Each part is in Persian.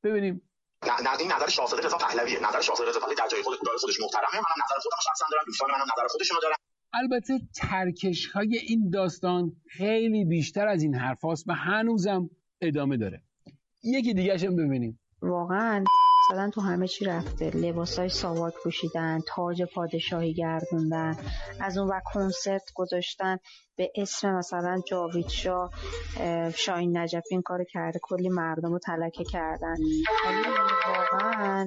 ببینیم. این نظر شاهزاده رضا پهلویه. نظر شاهزاده رضا پهلوی در جای خودش محترمه. منم نظر خودم شخصا دارم، دوستان منم نظر خودشونو دارن. البته ترکش‌های این داستان خیلی بیشتر از این حرفاست و هنوزم ادامه داره. یکی دیگه‌ش هم ببینیم. واقعا مثلا تو همه چی رفته، لباسای ساواک پوشیدن، تاج پادشاهی گردوندن، از اون وقت کنسرت گذاشتن به اسم مثلا جاوید شاه، شاهین نجفی این کارو کرده، کلی مردم رو تلکه کردن. واقعا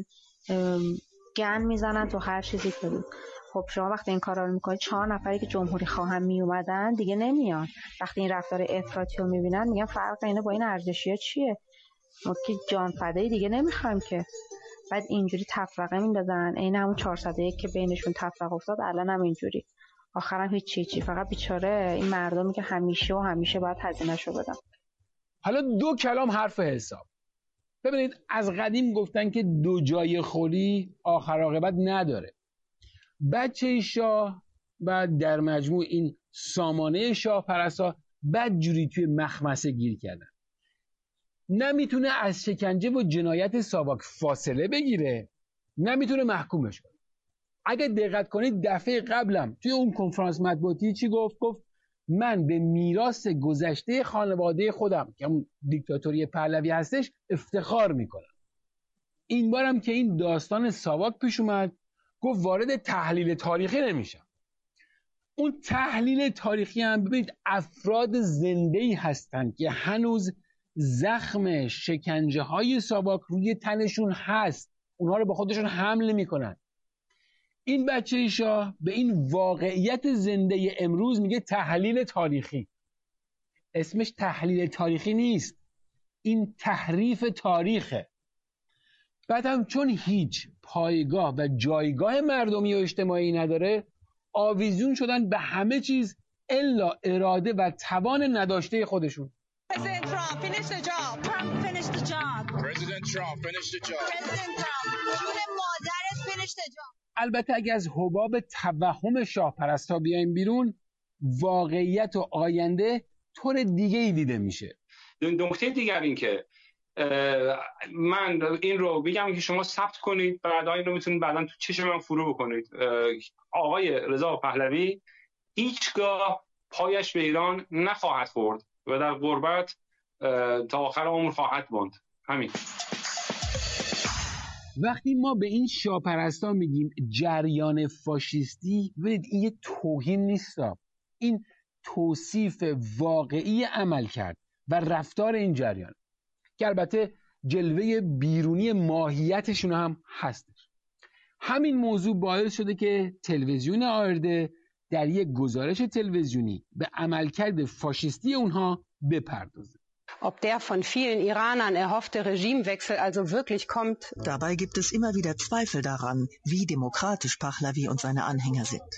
گن میزنن تو هر چیزی که بود. خب شما وقتی این کارا رو میکنید 4 نفری که جمهوری خواهن میومدن دیگه نمیان. وقتی این رفتار افراطی رو میبینن میگن فرق اینه با این ارزشی‌ها چیه؟ ما که جان فدایی دیگه نمیخوایم که. بعد اینجوری تفرقه میندازن، عین همون 401 که بینشون تفرقه افتاد الان هم اینجوری. آخرام هیچ فقط بیچاره این مردمی که همیشه باید هزینه‌شو بدن. حالا 2 کلام حرف حساب. ببینید از قدیم گفتن که 2 جای خوری آخر عاقبت نداره. بچه شاه و در مجموع این سامانه شاه پرستا بدجوری توی مخمسه گیر کردن. نمیتونه از شکنجه و جنایت ساواک فاصله بگیره، نمیتونه محکومش کنه. اگه دقت کنید دفعه قبلم توی اون کنفرانس مطبوعاتی چی گفت من به میراث گذشته خانواده خودم که اون دیکتاتوری پهلوی هستش افتخار میکنم. این بارم که این داستان ساواک پیش اومد گفت وارد تحلیل تاریخی نمیشم. اون تحلیل تاریخی هم ببینید افراد زنده‌ای هستن که هنوز زخم شکنجه های ساواک روی تنشون هست، اونها رو به خودشون حمل میکنن. این بچه شاه به این واقعیت زنده امروز میگه تحلیل تاریخی. اسمش تحلیل تاریخی نیست، این تحریف تاریخه. بعد هم چون هیچ پایگاه و جایگاه مردمی و اجتماعی نداره آویزون شدن به همه چیز الا اراده و توان نداشته خودشون. President Trump finished the job. Trump finished the job. President Trump finished the job. President Trump مادرت finished the job. البته اگه از حباب توهم شاه پرستا بیایم بیرون واقعیت و آینده طور دیگه ای دیده میشه. نکته دیگر این که من این رو بگم که شما ثبت کنید، بعد این رو میتونید بعداً تو چشم من فرو بکنید. آقای رضا پهلوی هیچگاه پایش به ایران نخواهد خورد و در غربت تا آخر عمر خواهد ماند. همین. وقتی ما به این شاهپرستا میگیم جریان فاشیستی، ببینید این یه توهین نیستا، این توصیف واقعی عمل کرد و رفتار این جریان که البته جلوه بیرونی ماهیتشون هم هستش. همین موضوع باعث شده که تلویزیون ARD در یک گزارش تلویزیونی به عملکرد فاشیستی اونها بپردازه. Ob der von vielen Iranern erhoffte Regimewechsel also wirklich kommt. Dabei gibt es immer wieder Zweifel daran, wie demokratisch Pahlavi und seine Anhänger sind.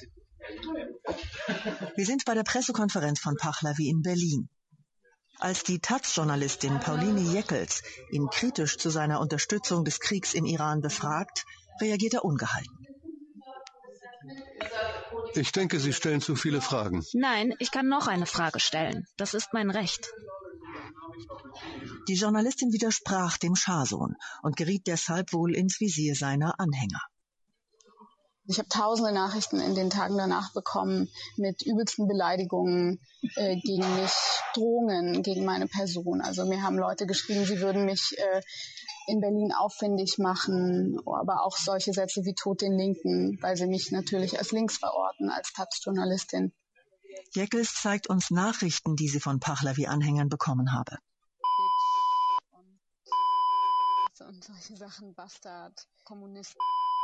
Wir sind bei der Pressekonferenz von Pahlavi in Berlin. Als die Taz-Journalistin Pauline Jeckels ihn kritisch zu seiner Unterstützung des Kriegs im Iran befragt, reagiert er ungehalten. Ich denke, Sie stellen zu viele Fragen. Nein, ich kann noch eine Frage stellen. Das ist mein Recht. Die Journalistin widersprach dem Schahsohn und geriet deshalb wohl ins Visier seiner Anhänger. Ich habe tausende Nachrichten in den Tagen danach bekommen mit übelsten Beleidigungen gegen mich, Drohungen gegen meine Person. Also mir haben Leute geschrieben, sie würden mich in Berlin auffindig machen, aber auch solche Sätze wie Tod den Linken, weil sie mich natürlich als links verorten, als Taz-Journalistin. Jeckels zeigt uns Nachrichten, die sie von Pahlavi-Anhängern bekommen habe. Und solche Sachen, Bastard, Kommunisten,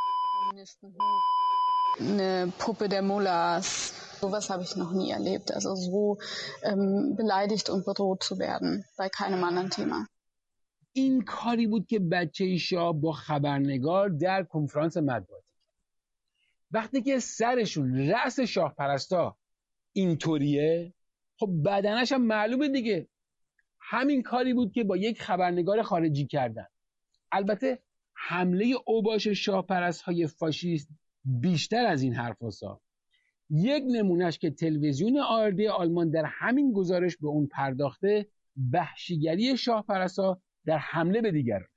eine Puppe der Mullahs. Sowas habe ich noch nie erlebt. Also so beleidigt und bedroht zu werden bei keinem anderen Thema. این کاری بود که بچه شاه با خبرنگار در کنفرانس مطبوعاتی کرد. وقتی که سرشون رأس شاه پرستا اینطوریه، خب بدنش هم معلومه دیگه. همین کاری بود که با یک خبرنگار خارجی کردن. البته حمله اوباش شاهپرست‌های فاشیست بیشتر از این حرف هست. یک نمونهش که تلویزیون ARD آلمان در همین گزارش به اون پرداخته، وحشیگری شاهپرست‌ها در حمله به دیگران.